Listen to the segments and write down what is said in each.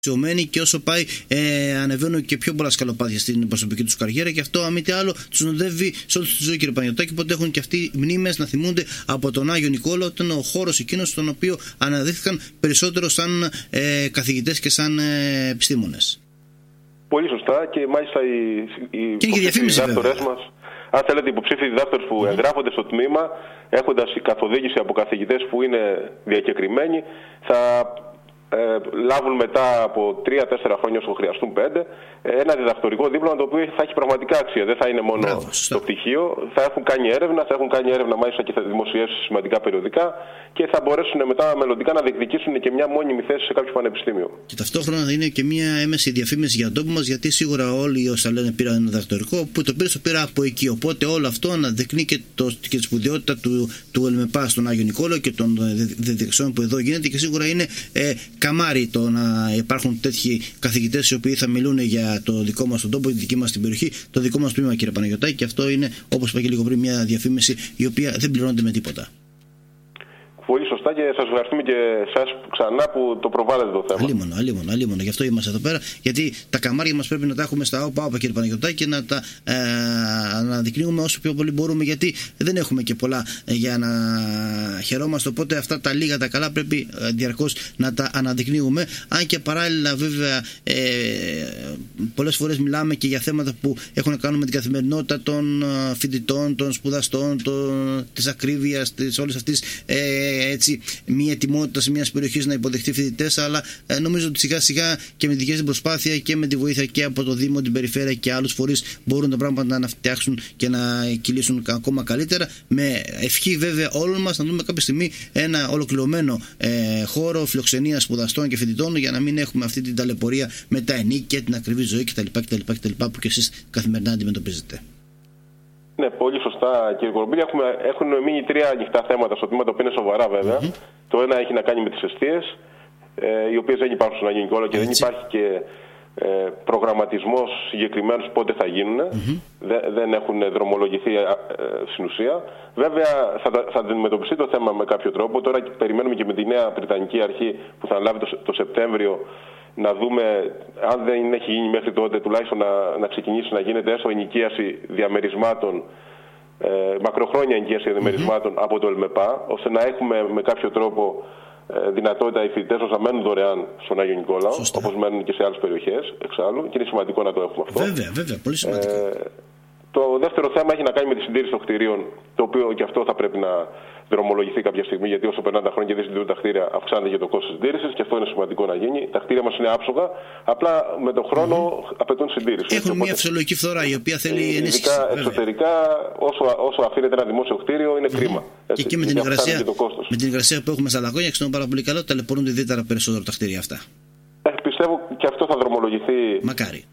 Και όσο πάει, ανεβαίνουν και πιο πολλά σκαλοπάτια στην προσωπική του καριέρα, και αυτό, αν μη τι άλλο, του συνοδεύει σε όλη τη ζωή, κύριε Παναγιωτάκη. Οπότε έχουν και αυτοί μνήμες να θυμούνται από τον Άγιο Νικόλαο, ότι ήταν ο χώρος εκείνος στον οποίο αναδείχθηκαν περισσότερο σαν καθηγητές και σαν επιστήμονες. Πολύ σωστά, και μάλιστα οι διδάκτορες μας, αν θέλετε, οι υποψήφιοι διδάκτορες που εγγράφονται στο τμήμα, έχοντας καθοδήγηση από καθηγητές που είναι διακεκριμένοι, θα λάβουν μετά από 3-4 χρόνια, όσο χρειαστούν 5, ένα διδακτορικό δίπλωμα το οποίο θα έχει πραγματικά αξία. Δεν θα είναι μόνο το πτυχίο. Θα έχουν κάνει έρευνα, μάλιστα, και θα δημοσιεύσει σημαντικά περιοδικά, και θα μπορέσουν μετά μελλοντικά να διεκδικήσουν και μια μόνιμη θέση σε κάποιο πανεπιστήμιο. Και ταυτόχρονα θα είναι και μια έμεση διαφήμιση για τον τόπο μας, γιατί σίγουρα όλοι όσα λένε πήραν ένα διδακτορικό, που το πήρα από εκεί. Οπότε όλο αυτό αναδεικνύει και τη σπουδαιότητα του ΕΛΜΕΠΑ στον Άγιο Νικόλαο και των διδεξιών που εδώ γίνεται, και σίγουρα είναι καμάρι το να υπάρχουν τέτοιοι καθηγητές οι οποίοι θα μιλούν για το δικό μας τον τόπο, τη δική μας την περιοχή, το δικό μας τμήμα, κύριε Παναγιωτάκη, και αυτό είναι, όπως είπα και λίγο πριν, μια διαφήμιση η οποία δεν πληρώνεται με τίποτα. Πολύ σωστά, και σας ευχαριστούμε και εσάς ξανά που το προβάλλετε το θέμα. Αλίμονο. Γι' αυτό είμαστε εδώ πέρα. Γιατί τα καμάρια μας πρέπει να τα έχουμε στα ΟΠΑ, κύριε Παναγιωτάκη, και να τα αναδεικνύουμε όσο πιο πολύ μπορούμε. Γιατί δεν έχουμε και πολλά για να χαιρόμαστε. Οπότε αυτά τα λίγα, τα καλά, πρέπει διαρκώς να τα αναδεικνύουμε. Αν και παράλληλα, βέβαια, πολλές φορές μιλάμε και για θέματα που έχουν να κάνουν με την καθημερινότητα των φοιτητών, των σπουδαστών, της ακρίβειας, της όλης αυτής. Έτσι, μια ετοιμότητα μια περιοχή να υποδεχτεί φοιτητές, αλλά νομίζω ότι σιγά σιγά και με δική προσπάθεια και με τη βοήθεια και από το Δήμο, την Περιφέρεια και άλλους φορείς μπορούν τα πράγματα να φτιάξουν και να κυλήσουν ακόμα καλύτερα. Με ευχή βέβαια όλων μας να δούμε κάποια στιγμή ένα ολοκληρωμένο χώρο φιλοξενίας σπουδαστών και φοιτητών, για να μην έχουμε αυτή την ταλαιπωρία με τα ενίκια, την ακριβή ζωή κτλ. Που και εσείς καθημερινά αντιμετωπίζετε. Ναι, πολύ σωστά, κύριε Κορομπίλη. Έχουν μείνει 3 ανοιχτά θέματα στο τμήμα, τα οποία είναι σοβαρά, βέβαια. Το ένα έχει να κάνει με τις εστίες, οι οποίες δεν υπάρχουν στον Άγιο Νικόλαο, και δεν υπάρχει και προγραμματισμός συγκεκριμένος πότε θα γίνουν. Δεν έχουν δρομολογηθεί στην ουσία. Βέβαια, θα αντιμετωπιστεί το θέμα με κάποιο τρόπο. Τώρα περιμένουμε και με τη νέα Βρετανική Αρχή που θα λάβει το Σεπτέμβριο, να δούμε, αν δεν έχει γίνει μέχρι τότε, τουλάχιστον να ξεκινήσει να γίνεται έστω ενοικίαση διαμερισμάτων, μακροχρόνια ενοικίαση διαμερισμάτων από το ΕΛΜΕΠΑ, ώστε να έχουμε με κάποιο τρόπο δυνατότητα οι φοιτητές μας να μένουν δωρεάν στον Άγιο Νικόλαο, όπως μένουν και σε άλλες περιοχές εξάλλου, και είναι σημαντικό να το έχουμε αυτό. Βέβαια, πολύ σημαντικό. Το δεύτερο θέμα έχει να κάνει με τη συντήρηση των κτηρίων, το οποίο και αυτό θα πρέπει να δρομολογηθεί κάποια στιγμή, γιατί όσο περνάνε τα χρόνια και δεν συντηρούνται τα κτίρια, αυξάνεται και το κόστος συντήρησης, και αυτό είναι σημαντικό να γίνει. Τα κτίρια μας είναι άψογα, απλά με τον χρόνο απαιτούν συντήρηση. Έχουν μια φυσιολογική φθορά η οποία θέλει ενίσχυση. Ειδικά εξωτερικά, όσο αφήνεται ένα δημόσιο κτίριο, είναι κρίμα. Έτσι, και με την υγρασία που έχουμε στα λαγόνια, ξέρουμε πάρα πολύ καλά, ταλαιπωρούνται ιδιαίτερα περισσότερο τα κτίρια αυτά. Πιστεύω και αυτό θα δρομολογηθεί. Μακάρι.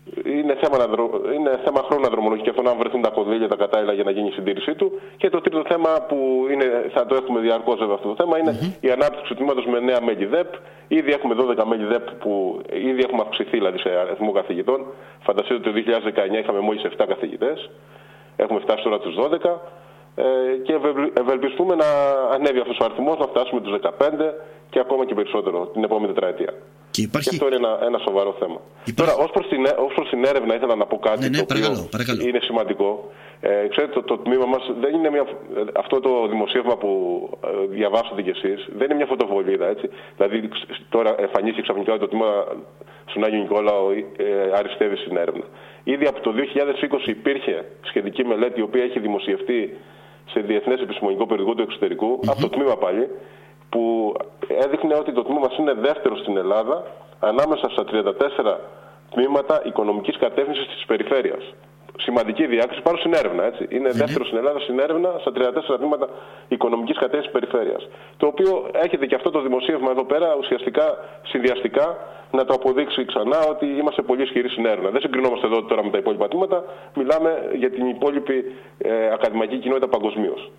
Είναι θέμα χρόνου να δρομολογηθεί αυτό, να βρεθούν τα κονδύλια, τα κατάλληλα για να γίνει η συντήρησή του. Και το τρίτο θέμα, που θα το έχουμε διαρκώς βέβαια αυτό το θέμα, είναι η ανάπτυξη του τμήματος με νέα μέλη ΔΕΠ. Ήδη έχουμε 12 μέλη ΔΕΠ που ήδη έχουμε αυξηθεί, δηλαδή, σε αριθμό καθηγητών. Φανταστείτε ότι το 2019 είχαμε μόλις 7 καθηγητές. Έχουμε φτάσει τώρα τους 12. Και ευελπιστούμε να ανέβει αυτός ο αριθμός, να φτάσουμε τους 15 και ακόμα και περισσότερο την επόμενη τετραετία. Και αυτό είναι ένα σοβαρό θέμα. Τώρα, ως προς την έρευνα, ήθελα να πω κάτι το οποίο είναι σημαντικό. Ξέρετε, το τμήμα μας δεν είναι αυτό το δημοσίευμα που διαβάσατε κι εσείς, δεν είναι μια φωτοβολίδα, έτσι. Δηλαδή, τώρα εμφανίστηκε ξαφνικά ότι το τμήμα στον Άγιο Νικόλαο αριστεύει στην έρευνα. Ήδη από το 2020 υπήρχε σχετική μελέτη, η οποία έχει δημοσιευτεί σε διεθνές επιστημονικό περιοδικό του εξωτερικού, από το τμήμα πάλι, που έδειχνε ότι το τμήμα μας είναι δεύτερο στην Ελλάδα ανάμεσα στα 34 τμήματα οικονομικής κατεύθυνσης της περιφέρειας. Σημαντική διάκριση πάνω στην έρευνα, έτσι. Είναι δεύτερο στην Ελλάδα στην έρευνα στα 34 τμήματα οικονομικής κατεύθυνσης περιφέρειας. Το οποίο έχετε και αυτό το δημοσίευμα εδώ πέρα, ουσιαστικά συνδυαστικά να το αποδείξει ξανά ότι είμαστε πολύ ισχυροί στην έρευνα. Δεν συγκρινόμαστε εδώ τώρα με τα υπόλοιπα τμήματα, μιλάμε για την υπόλοιπη ακαδημαϊκή κοινότητα παγκοσμίως.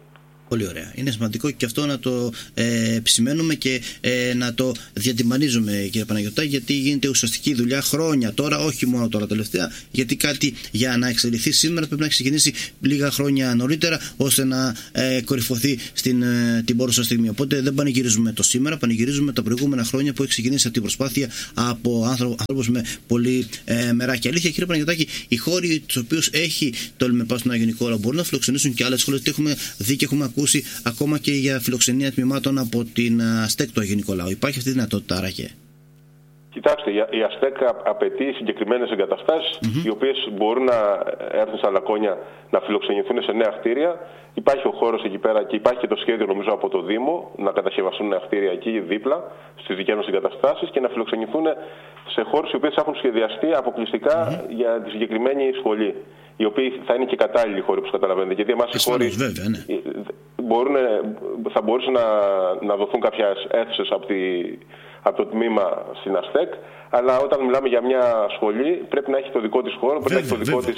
Πολύ ωραία. Είναι σημαντικό και αυτό να το επισημαίνουμε και να το διατιμανίζουμε, κύριε Παναγιωτάκη, γιατί γίνεται ουσιαστική δουλειά χρόνια τώρα, όχι μόνο τώρα τελευταία, γιατί κάτι για να εξελιχθεί σήμερα πρέπει να έχει ξεκινήσει λίγα χρόνια νωρίτερα, ώστε να κορυφωθεί την πόρουσα στιγμή. Οπότε δεν πανηγυρίζουμε το σήμερα, πανηγυρίζουμε τα προηγούμενα χρόνια που έχει ξεκινήσει αυτή η προσπάθεια από ανθρώπους με πολύ μεράκι. Αλήθεια, κύριε Παναγιωτάκη, οι χώροι τους οποίους έχει το ΕΛΜΕΠΑ στον Άγιο Νικόλαο μπορούν να φιλοξενήσουν και άλλες σχολές. Έχουμε δει και έχουμε ακούσει ακόμα και για φιλοξενία τμήματων από την ΑΣΤΕΚ του Αγίου Νικολάου. Υπάρχει αυτή η δυνατότητα, άραγε? Κοιτάξτε, η ΑΣΤΕΚ απαιτεί συγκεκριμένες εγκαταστάσεις, οι οποίες μπορούν να έρθουν στα Λακκόνια να φιλοξενηθούν σε νέα κτίρια. Υπάρχει ο χώρος εκεί πέρα και υπάρχει και το σχέδιο, νομίζω, από το Δήμο να κατασκευαστούν νέα κτίρια εκεί δίπλα στις δικές μας εγκαταστάσεις και να φιλοξενηθούν σε χώρους οι οποίες έχουν σχεδιαστεί αποκλειστικά για τη συγκεκριμένη σχολή. Οι οποίοι θα είναι και κατάλληλοι χώροι, όπως καταλαβαίνετε. Γιατί εμάς οι χώροι θα μπορούσαν να δοθούν κάποιες αίθουσες από το τμήμα στην ΑΣΤΕΚ, αλλά όταν μιλάμε για μια σχολή πρέπει να έχει το δικό της χώρο, πρέπει να έχει το δικό της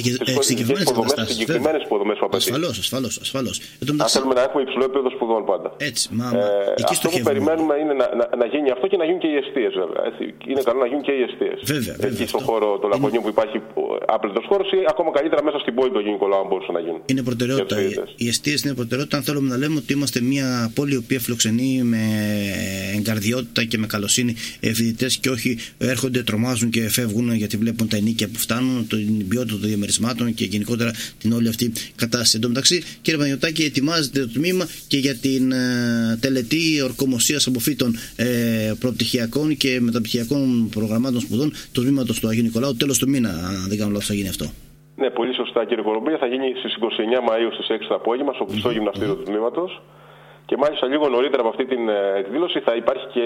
συγκεκριμένες υποδομές που απαιτεί. Ασφαλώς. Αν θέλουμε να έχουμε υψηλό επίπεδο σπουδών πάντα. Αυτό που περιμένουμε είναι να γίνει αυτό και να γίνουν και οι εστίες, βέβαια. Είναι καλό να γίνουν και οι εστίες. Εκεί στον χώρο του Λακκονιού που υπάρχει άπλετος χώρος ή ακόμα καλύτερα μέσα στην πόλη του Αγίου Νικολάου, αν μπορούσαν να γίνουν. Είναι προτεραιότητα. Οι εστίες είναι προτεραιότητα αν θέλουμε να λέμε ότι είμαστε μια πόλη η οποία φιλοξενεί με εγκαρδιότητα και με καλοσύνη φοιτητές και όχι έρχονται, τρομάζουν και φεύγουν γιατί βλέπουν τα ενίκια που φτάνουν, την ποιότητα των διαμερισμάτων και γενικότερα την όλη αυτή κατάσταση. Εν τω μεταξύ, κύριε Παναγιωτάκη, ετοιμάζεται το τμήμα και για την τελετή ορκομοσίας αποφύτων προπτυχιακών και μεταπτυχιακών προγραμμάτων σπουδών του τμήματος του Αγίου Νικολάου τέλος του μήνα, αν δεν κάνω λάθος, θα γίνει αυτό. Ναι, πολύ σωστά, κύριε Κολομπία. Θα γίνει στις 29 Μαΐου στις 6 το απόγευμα στο κλειστό γυμναστήριο του τμήματος. Και μάλιστα λίγο νωρίτερα από αυτή την εκδήλωση θα υπάρχει και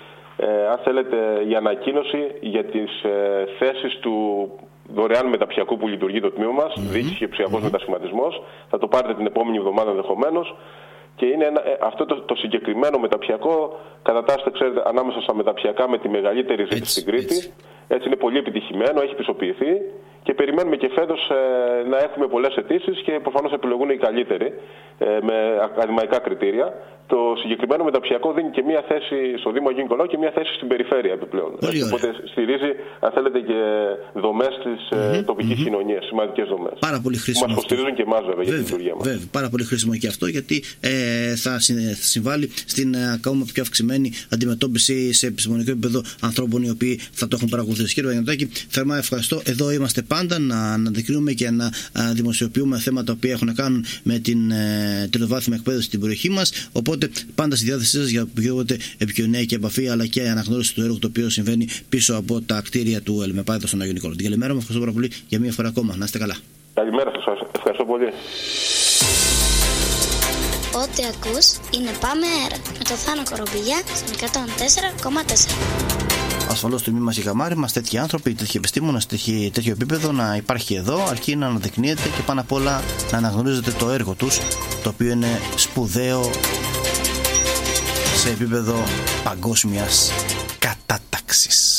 αν θέλετε η ανακοίνωση για τις θέσεις του δωρεάν μεταπτυχιακού που λειτουργεί το τμήμα μας, διοίκηση και ψηφιακός μετασχηματισμός. Θα το πάρετε την επόμενη εβδομάδα ενδεχομένως. Και είναι αυτό το συγκεκριμένο μεταπτυχιακό κατατάσσεται, ξέρετε, ανάμεσα στα μεταπτυχιακά με τη μεγαλύτερη ζήτηση στην Κρήτη. Έτσι είναι πολύ επιτυχημένο, έχει πιστοποιηθεί και περιμένουμε και φέτος να έχουμε πολλές αιτήσεις και προφανώς επιλογούν οι καλύτεροι με ακαδημαϊκά κριτήρια. Το συγκεκριμένο μεταπτυχιακό δίνει και μία θέση στο Δήμο Αγίου Νικολάου και μία θέση στην περιφέρεια επιπλέον. Οπότε στηρίζει, αν θέλετε, και δομές της τοπικής κοινωνίας, σημαντικές δομές. Πάρα πολύ χρήσιμο. Μας υποστηρίζουν και εμάς, βέβαια, για τη λειτουργία μας. Βέβαια, πάρα πολύ χρήσιμο και αυτό, γιατί θα συμβάλλει στην ακόμα πιο αυξημένη αντιμετώπιση σε επιστημονικό επίπεδο ανθρώπων οι οποίοι θα το έχουν παρακολουθήσει. Κύριε Παναγιωτάκη, θερμά ευχαριστώ. Εδώ είμαστε πάντα να αναδεικνύουμε και να δημοσιοποιούμε θέματα που έχουν να κάνουν με την τριτοβάθμια εκπαίδευση στην περιοχή μας. Οπότε πάντα στη διάθεσή σας για οποιοδήποτε επικοινωνία και επαφή, αλλά και αναγνώριση του έργου το οποίο συμβαίνει πίσω από τα κτίρια του ΕΛΜΕΠΑ εδώ στον Άγιο Νικόλαο. Την καλημέρα μου, ευχαριστώ πάρα πολύ για μία φορά ακόμα. Να είστε καλά. Καλημέρα σας, ευχαριστώ πολύ. Ό,τι ακούς είναι Πάμε Αέρα με το Θάνο Κορομπηλιά στην 104,4. Ασφαλώς το μήμα μας η καμάρι μας, τέτοιοι άνθρωποι, τέτοιοι επιστήμονες, τέτοιο επίπεδο να υπάρχει εδώ, αρκεί να αναδεικνύεται και πάνω απ' όλα να αναγνωρίζετε το έργο τους, το οποίο είναι σπουδαίο σε επίπεδο παγκόσμιας κατάταξης.